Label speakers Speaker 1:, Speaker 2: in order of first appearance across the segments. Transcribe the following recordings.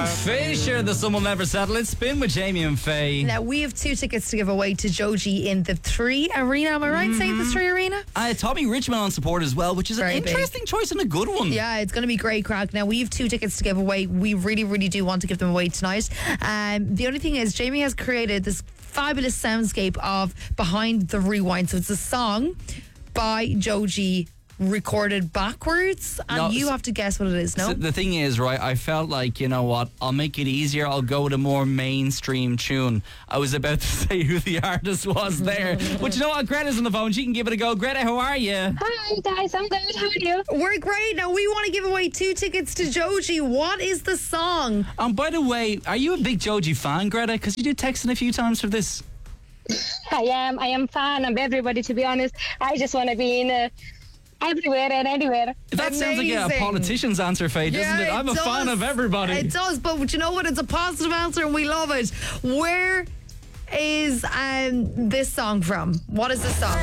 Speaker 1: Fisher, the Sun Will Never Settle. It's Spin with Jamie and Faye.
Speaker 2: Now, we have 2 tickets to give away to Joji in the 3 Arena. Am I right saying the 3 Arena?
Speaker 1: Tommy Richmond on support as well, which is
Speaker 2: Very
Speaker 1: an interesting choice and a good one.
Speaker 2: Yeah, it's going to be great crack. Now, we have 2 tickets to give away. We really, really do want to give them away tonight. The only thing is, Jamie has created this fabulous soundscape of Behind the Rewind. So it's a song by Joji recorded backwards, and you have to guess what it is. No,
Speaker 1: so the thing is, right, I felt like, you know what, I'll make it easier, I'll go with a more mainstream tune. I was about to say who the artist was there, but you know what, Greta's on the phone, she can give it a go. Greta, how are you?
Speaker 3: Hi guys, I'm good, how are you?
Speaker 2: We're great. Now we want to give away 2 tickets to Joji. What is the song?
Speaker 1: By the way, are you a big Joji fan, Greta? Because you did text in a few times for this.
Speaker 3: I am fan of everybody, to be honest. I just want to be in everywhere and anywhere.
Speaker 1: That sounds like a politician's answer, Faye, doesn't it? I'm a fan of everybody.
Speaker 2: It does, but you know what? It's a positive answer and we love it. Where is this song from? What is this song?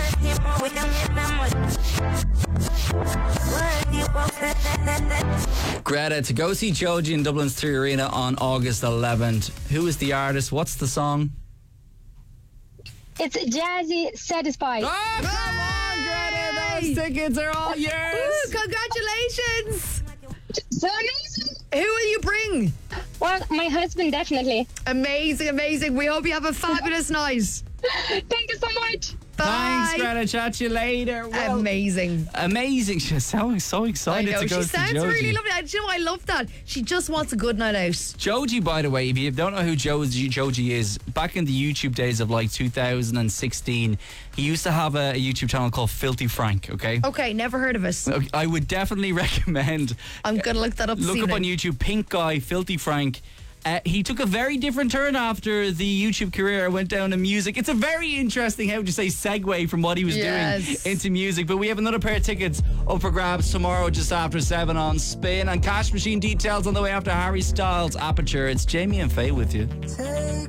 Speaker 1: Greta, to go see Joji in Dublin's 3 Arena on August 11th. Who is the artist? What's the song?
Speaker 3: It's Jazzy Satisfied.
Speaker 1: Oh, come on, Greta! Those tickets are all yours!
Speaker 2: Ooh, congratulations!
Speaker 3: So amazing.
Speaker 2: Who will you bring?
Speaker 3: Well, my husband, definitely.
Speaker 2: Amazing, amazing. We hope you have a fabulous night.
Speaker 3: Thank you so much.
Speaker 2: Bye.
Speaker 1: Thanks, Greta. Chat to you later. Well,
Speaker 2: amazing.
Speaker 1: She's so excited to go
Speaker 2: she
Speaker 1: see
Speaker 2: sounds
Speaker 1: Joji.
Speaker 2: really lovely. Do you know, I love that. She just wants a good night out.
Speaker 1: Joji, by the way, if you don't know who Joji is, back in the YouTube days of like 2016, he used to have a YouTube channel called Filthy Frank, okay?
Speaker 2: Okay, never heard of it.
Speaker 1: I would definitely recommend.
Speaker 2: I'm going to look that up this
Speaker 1: Look up
Speaker 2: evening.
Speaker 1: on YouTube, Pink Guy, Filthy Frank. He took a very different turn after the YouTube career went down to music. It's a very interesting, how would you say, segue from what he was doing into music. But we have another pair of tickets up for grabs tomorrow just after 7 on Spin. And Cash Machine details on the way after Harry Styles' Aperture. It's Jamie and Faye with you.